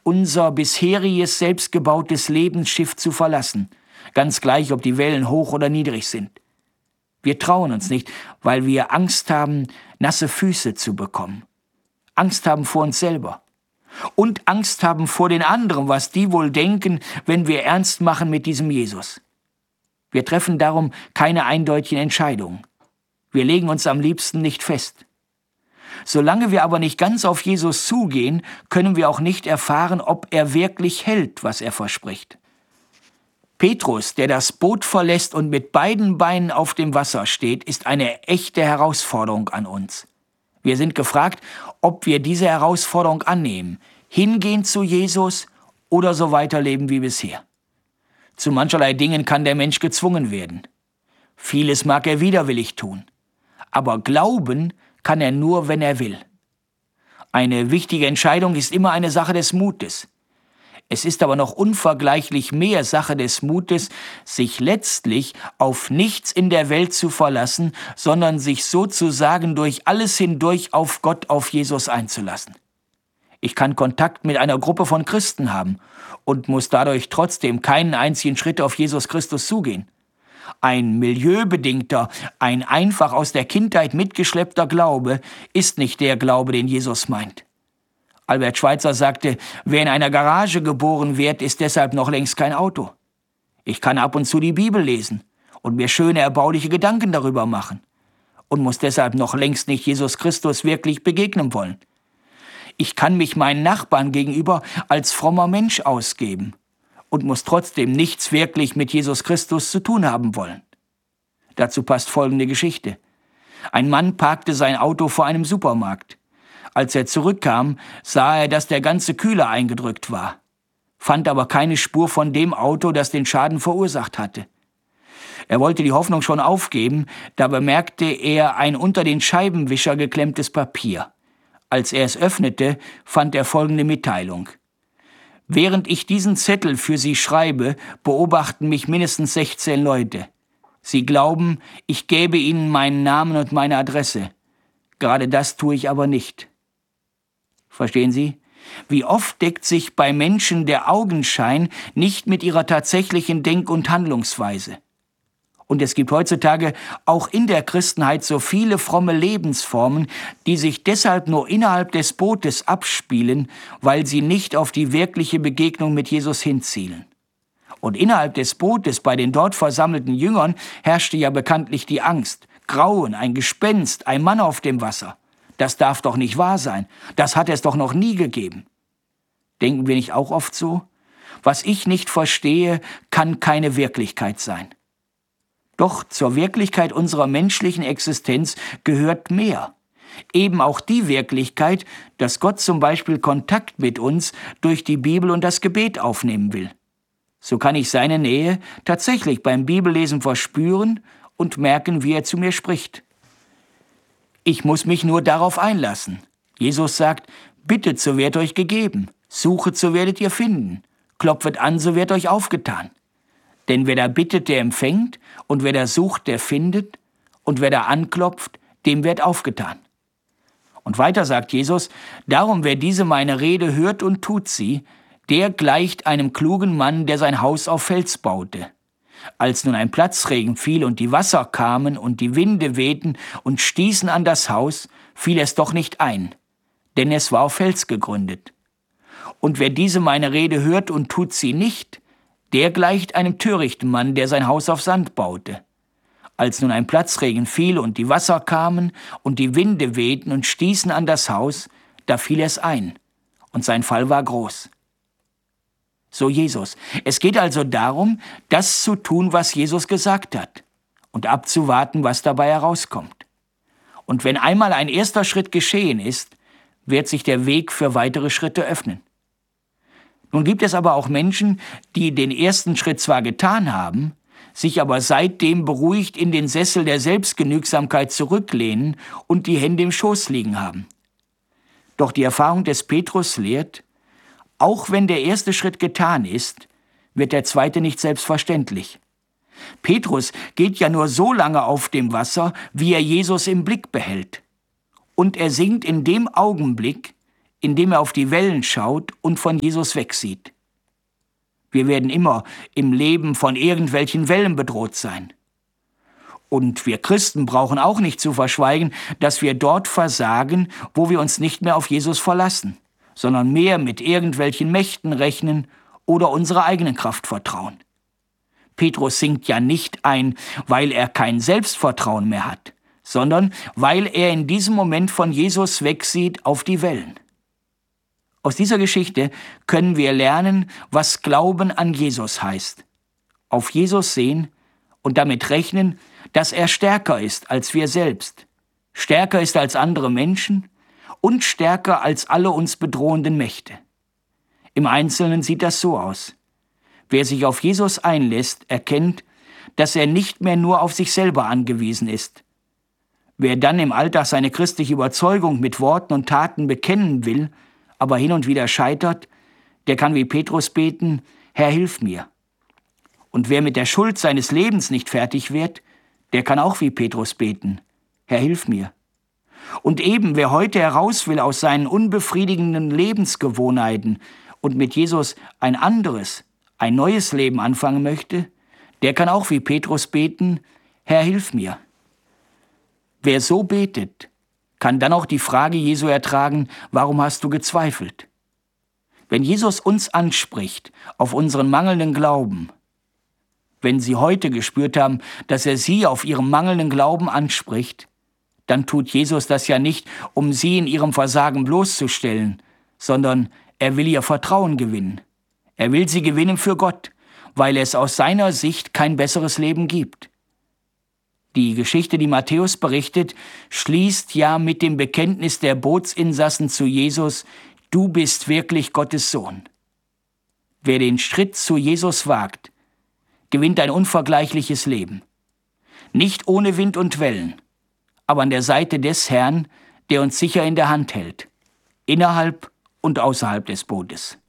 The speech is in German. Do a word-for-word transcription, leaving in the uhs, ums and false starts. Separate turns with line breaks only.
unser bisheriges selbstgebautes Lebensschiff zu verlassen, ganz gleich, ob die Wellen hoch oder niedrig sind. Wir trauen uns nicht, weil wir Angst haben, nasse Füße zu bekommen. Angst haben vor uns selber. Und Angst haben vor den anderen, was die wohl denken, wenn wir ernst machen mit diesem Jesus. Wir treffen darum keine eindeutigen Entscheidungen. Wir legen uns am liebsten nicht fest. Solange wir aber nicht ganz auf Jesus zugehen, können wir auch nicht erfahren, ob er wirklich hält, was er verspricht. Petrus, der das Boot verlässt und mit beiden Beinen auf dem Wasser steht, ist eine echte Herausforderung an uns. Wir sind gefragt, ob wir diese Herausforderung annehmen, hingehen zu Jesus oder so weiterleben wie bisher. Zu mancherlei Dingen kann der Mensch gezwungen werden. Vieles mag er widerwillig tun, aber glauben kann er nur, wenn er will. Eine wichtige Entscheidung ist immer eine Sache des Mutes. Es ist aber noch unvergleichlich mehr Sache des Mutes, sich letztlich auf nichts in der Welt zu verlassen, sondern sich sozusagen durch alles hindurch auf Gott, auf Jesus einzulassen. Ich kann Kontakt mit einer Gruppe von Christen haben und muss dadurch trotzdem keinen einzigen Schritt auf Jesus Christus zugehen. Ein milieubedingter, ein einfach aus der Kindheit mitgeschleppter Glaube ist nicht der Glaube, den Jesus meint. Albert Schweitzer sagte, wer in einer Garage geboren wird, ist deshalb noch längst kein Auto. Ich kann ab und zu die Bibel lesen und mir schöne, erbauliche Gedanken darüber machen und muss deshalb noch längst nicht Jesus Christus wirklich begegnen wollen. Ich kann mich meinen Nachbarn gegenüber als frommer Mensch ausgeben und muss trotzdem nichts wirklich mit Jesus Christus zu tun haben wollen. Dazu passt folgende Geschichte. Ein Mann parkte sein Auto vor einem Supermarkt. Als er zurückkam, sah er, dass der ganze Kühler eingedrückt war, fand aber keine Spur von dem Auto, das den Schaden verursacht hatte. Er wollte die Hoffnung schon aufgeben, da bemerkte er ein unter den Scheibenwischer geklemmtes Papier. Als er es öffnete, fand er folgende Mitteilung. Während ich diesen Zettel für Sie schreibe, beobachten mich mindestens sechzehn Leute. Sie glauben, ich gäbe ihnen meinen Namen und meine Adresse. Gerade das tue ich aber nicht. Verstehen Sie? Wie oft deckt sich bei Menschen der Augenschein nicht mit ihrer tatsächlichen Denk- und Handlungsweise? Und es gibt heutzutage auch in der Christenheit so viele fromme Lebensformen, die sich deshalb nur innerhalb des Bootes abspielen, weil sie nicht auf die wirkliche Begegnung mit Jesus hinzielen. Und innerhalb des Bootes bei den dort versammelten Jüngern herrschte ja bekanntlich die Angst, Grauen, ein Gespenst, ein Mann auf dem Wasser. Das darf doch nicht wahr sein. Das hat es doch noch nie gegeben. Denken wir nicht auch oft so? Was ich nicht verstehe, kann keine Wirklichkeit sein. Doch zur Wirklichkeit unserer menschlichen Existenz gehört mehr. Eben auch die Wirklichkeit, dass Gott zum Beispiel Kontakt mit uns durch die Bibel und das Gebet aufnehmen will. So kann ich seine Nähe tatsächlich beim Bibellesen verspüren und merken, wie er zu mir spricht. Ich muss mich nur darauf einlassen. Jesus sagt, bittet, so wird euch gegeben, suchet, so werdet ihr finden, klopfet an, so wird euch aufgetan. Denn wer da bittet, der empfängt, und wer da sucht, der findet, und wer da anklopft, dem wird aufgetan. Und weiter sagt Jesus, darum wer diese meine Rede hört und tut sie, der gleicht einem klugen Mann, der sein Haus auf Fels baute. Als nun ein Platzregen fiel und die Wasser kamen und die Winde wehten und stießen an das Haus, fiel es doch nicht ein, denn es war auf Fels gegründet. Und wer diese meine Rede hört und tut sie nicht, der gleicht einem törichten Mann, der sein Haus auf Sand baute. Als nun ein Platzregen fiel und die Wasser kamen und die Winde wehten und stießen an das Haus, da fiel es ein, und sein Fall war groß. So Jesus. Es geht also darum, das zu tun, was Jesus gesagt hat, und abzuwarten, was dabei herauskommt. Und wenn einmal ein erster Schritt geschehen ist, wird sich der Weg für weitere Schritte öffnen. Nun gibt es aber auch Menschen, die den ersten Schritt zwar getan haben, sich aber seitdem beruhigt in den Sessel der Selbstgenügsamkeit zurücklehnen und die Hände im Schoß liegen haben. Doch die Erfahrung des Petrus lehrt, auch wenn der erste Schritt getan ist, wird der zweite nicht selbstverständlich. Petrus geht ja nur so lange auf dem Wasser, wie er Jesus im Blick behält. Und er sinkt in dem Augenblick, indem er auf die Wellen schaut und von Jesus wegsieht. Wir werden immer im Leben von irgendwelchen Wellen bedroht sein. Und wir Christen brauchen auch nicht zu verschweigen, dass wir dort versagen, wo wir uns nicht mehr auf Jesus verlassen, sondern mehr mit irgendwelchen Mächten rechnen oder unserer eigenen Kraft vertrauen. Petrus sinkt ja nicht ein, weil er kein Selbstvertrauen mehr hat, sondern weil er in diesem Moment von Jesus wegsieht auf die Wellen. Aus dieser Geschichte können wir lernen, was Glauben an Jesus heißt. Auf Jesus sehen und damit rechnen, dass er stärker ist als wir selbst, stärker ist als andere Menschen und stärker als alle uns bedrohenden Mächte. Im Einzelnen sieht das so aus. Wer sich auf Jesus einlässt, erkennt, dass er nicht mehr nur auf sich selber angewiesen ist. Wer dann im Alltag seine christliche Überzeugung mit Worten und Taten bekennen will, aber hin und wieder scheitert, der kann wie Petrus beten, Herr, hilf mir. Und wer mit der Schuld seines Lebens nicht fertig wird, der kann auch wie Petrus beten, Herr, hilf mir. Und eben, wer heute heraus will aus seinen unbefriedigenden Lebensgewohnheiten und mit Jesus ein anderes, ein neues Leben anfangen möchte, der kann auch wie Petrus beten, Herr, hilf mir. Wer so betet, kann dann auch die Frage Jesu ertragen, warum hast du gezweifelt? Wenn Jesus uns anspricht auf unseren mangelnden Glauben, wenn Sie heute gespürt haben, dass er Sie auf Ihrem mangelnden Glauben anspricht, dann tut Jesus das ja nicht, um Sie in Ihrem Versagen bloßzustellen, sondern er will Ihr Vertrauen gewinnen. Er will Sie gewinnen für Gott, weil es aus seiner Sicht kein besseres Leben gibt. Die Geschichte, die Matthäus berichtet, schließt ja mit dem Bekenntnis der Bootsinsassen zu Jesus, du bist wirklich Gottes Sohn. Wer den Schritt zu Jesus wagt, gewinnt ein unvergleichliches Leben. Nicht ohne Wind und Wellen, aber an der Seite des Herrn, der uns sicher in der Hand hält, innerhalb und außerhalb des Bootes.